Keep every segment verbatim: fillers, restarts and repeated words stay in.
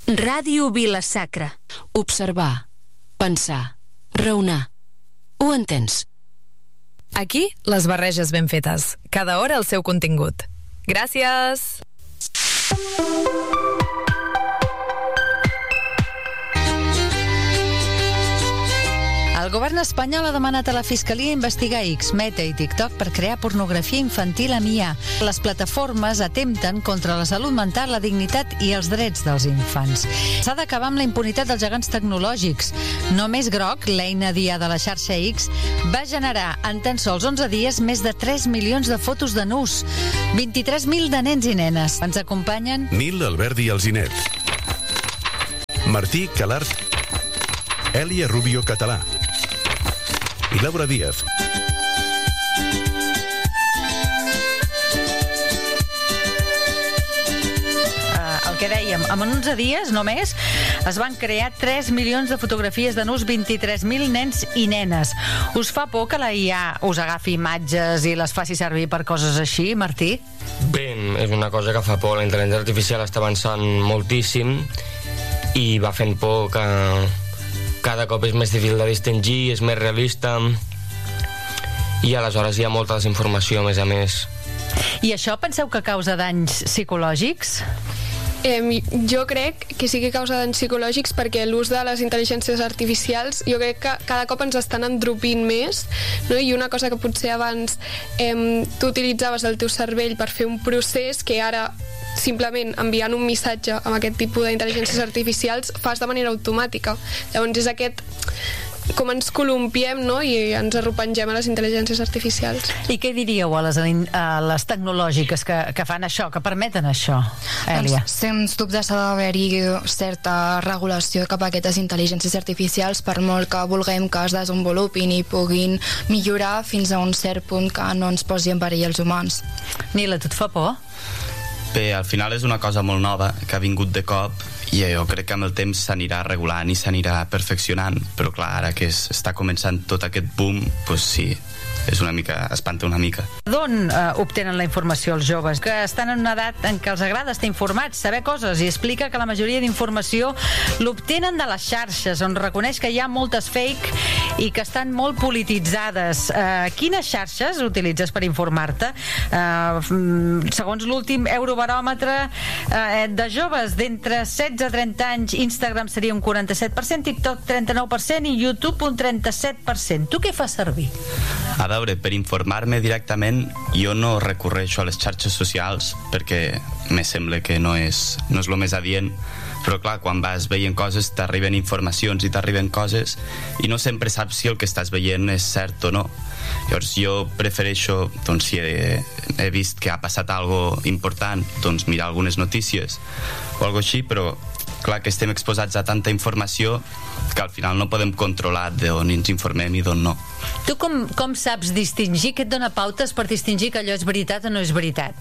Ràdio Vila-sacra. Observar, pensar, raonar. Ho entens? Aquí, les barreges ben fetes. Cada hora el seu contingut. Gràcies! El govern espanyol ha demanat a la Fiscalia investigar X, Meta i TikTok per crear pornografia infantil amb I A. Les plataformes atempten contra la salut mental, la dignitat i els drets dels infants. S'ha d'acabar amb la impunitat dels gegants tecnològics. Només Groc, l'eina d'I A de la xarxa X, va generar en tan sols onze dies més de tres milions de fotos de nus. vint-i-tres mil de nens i nenes. Ens acompanyen Nil Alberdi Alzinet, Martí Calart, Èlia Rubio Català i Laura Díaz. El que dèiem, en onze dies només es van crear tres milions de fotografies de nus, vint-i-tres mil nens i nenes. Us fa por que la I A us agafi imatges i les faci servir per coses així, Martí? Bé, és una cosa que fa por. La intel·ligència artificial està avançant moltíssim i va fent por que cada cop és més difícil de distingir, és més realista i aleshores hi ha molta desinformació, a més a més. I això penseu que causa danys psicològics? Eh, jo crec que sí que causa danys psicològics perquè l'ús de les intel·ligències artificials jo crec que cada cop ens estan endropint més, no? I una cosa que potser abans eh, tu utilitzaves el teu cervell per fer un procés que ara simplement enviant un missatge amb aquest tipus d'intel·ligències artificials fas de manera automàtica. Llavors és aquest com ens columpiem, no? I ens arropengem a les intel·ligències artificials. I què diríeu a les, a les tecnològiques que, que fan això, que permeten això, Èlia? Doncs, sens dubte s'ha d'haver-hi certa regulació cap a aquestes intel·ligències artificials, per molt que vulguem que es desenvolupin i puguin millorar fins a un cert punt que no ens posi en perill els humans. Nila, tu et fa por? Bé, al final és una cosa molt nova que ha vingut de cop i jo crec que amb el temps s'anirà regulant i s'anirà perfeccionant, però clar, ara que es, està començant tot aquest boom, doncs sí, és una mica, espanta una mica. D'on eh, obtenen la informació els joves? Que estan en una edat en què els agrada estar informats, saber coses, i explica que la majoria d'informació l'obtenen de les xarxes, on reconeix que hi ha moltes fake i que estan molt polititzades. Eh, quines xarxes utilitzes per informar-te? Eh, segons l'últim Eurobaròmetre eh, de joves d'entre setze a trenta anys, Instagram seria un quaranta-set per cent, TikTok trenta-nou per cent i YouTube un trenta-set per cent. Tu què fas servir? A veure, per informar-me directament jo no recorreixo a les xarxes socials perquè me sembla que no és, no és el més adient, però clar, quan vas veient coses t'arriben informacions i t'arriben coses i no sempre saps si el que estàs veient és cert o no. Llavors jo prefereixo, doncs si he, he vist que ha passat algo important, doncs mirar algunes notícies o algo així, però clar que estem exposats a tanta informació que al final no podem controlar d'on ens informem i d'on no. Tu com, com saps distingir? Què et dona pautes per distingir que allò és veritat o no és veritat?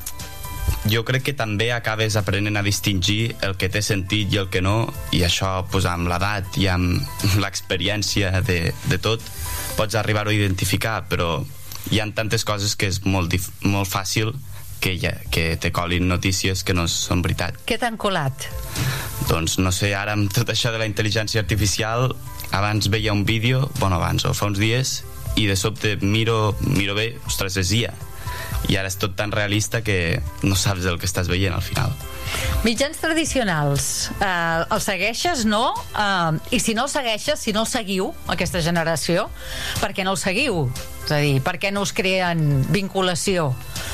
Jo crec que també acabes aprenent a distingir el que té sentit i el que no, i això pues, amb l'edat i amb l'experiència de, de tot pots arribar-ho a identificar, però hi ha tantes coses que és molt, dif- molt fàcil que, ja, que te colin notícies que no són veritat. Què t'han colat? Doncs no sé, ara amb tot això de la intel·ligència artificial, abans veia un vídeo, bueno, abans o fa uns dies, i de sobte miro, miro bé, ostres, és I A. I ara és tot tan realista que no saps el que estàs veient al final. Mitjans tradicionals, eh, els segueixes, no? Eh, I si no els segueixes, si no els seguiu, aquesta generació, per què no els seguiu? És a dir, per què no us creen vinculació?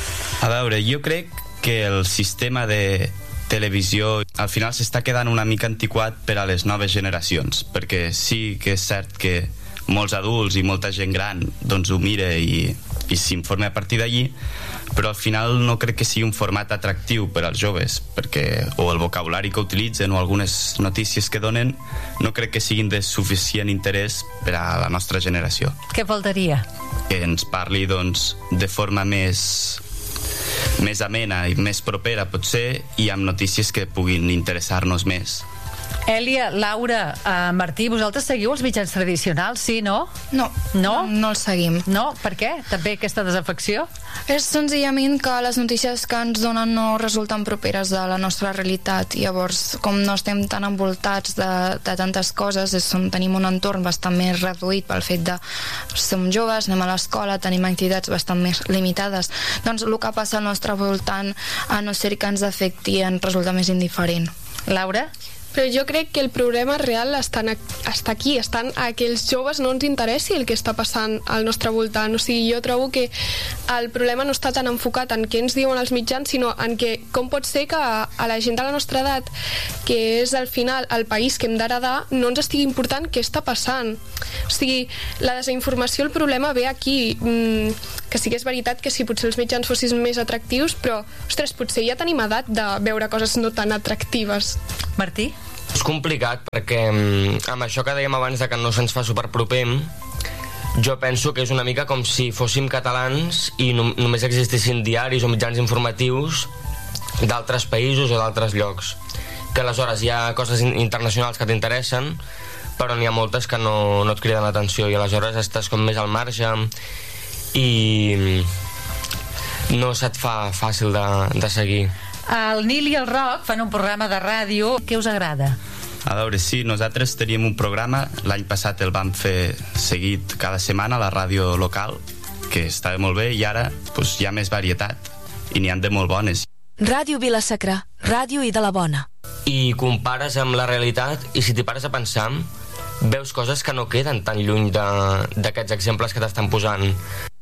A veure, jo crec que el sistema de televisió al final s'està quedant una mica antiquat per a les noves generacions, perquè sí que és cert que molts adults i molta gent gran doncs ho mira i, i s'informa a partir d'allí, però al final no crec que sigui un format atractiu per als joves, perquè o el vocabulari que utilitzen o algunes notícies que donen no crec que siguin de suficient interès per a la nostra generació. Què faltaria? Que ens parli doncs de forma més més amena i més propera potser, i amb notícies que puguin interessar-nos més Èlia, Laura, uh, Martí, vosaltres seguiu els mitjans tradicionals, sí, no? No, no, no els seguim. No? Per què? També aquesta desafecció? És senzillament que les notícies que ens donen no resulten properes a la nostra realitat. Llavors, com no estem tan envoltats de, de tantes coses, és, som, tenim un entorn bastant més reduït pel fet de som joves, anem a l'escola, tenim activitats bastant més limitades. Doncs el que passa al nostre voltant, a no ser que ens afecti, ens resulta més indiferent. Laura? Però jo crec que el problema real està, està aquí, estan a que els joves no ens interessi el que està passant al nostre voltant. O sigui, jo trobo que el problema no està tan enfocat en què ens diuen els mitjans, sinó en que com pot ser que a la gent de la nostra edat, que és al final el país que hem d'heredar, no ens estigui important què està passant. O sigui, la desinformació, el problema ve aquí. Mm, que sí que és veritat que si potser els mitjans fossin més atractius, però, ostres, potser ja tenim edat de veure coses no tan atractives. Martí? És complicat perquè amb això que dèiem abans de que no se'ns fa superproper, jo penso que és una mica com si fóssim catalans i no, només existissin diaris o mitjans informatius d'altres països o d'altres llocs, que aleshores hi ha coses internacionals que t'interessen però n'hi ha moltes que no, no et criden l'atenció i aleshores estàs com més al marge i no se't fa fàcil de, de seguir. El Nil i el Roc fan un programa de ràdio. Què us agrada? A veure, sí, nosaltres teníem un programa, l'any passat el vam fer seguit cada setmana a la ràdio local, que estava molt bé, i ara pues, hi ha més varietat, i n'hi ha de molt bones. Ràdio Vila-sacra, ràdio i de la bona. I compares amb la realitat, i si t'hi pares a pensar, veus coses que no queden tan lluny d'aquests exemples que t'estan posant.